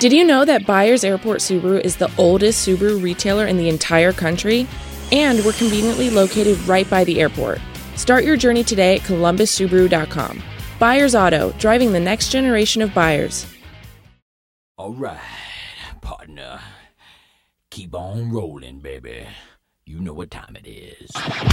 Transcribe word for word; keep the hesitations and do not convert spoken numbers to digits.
Did you know that Byers Airport Subaru is the oldest Subaru retailer in the entire country? And we're conveniently located right by the airport. Start your journey today at columbus subaru dot com. Byers Auto, driving the next generation of buyers. All right, partner. Keep on rolling, baby. You know what time it is.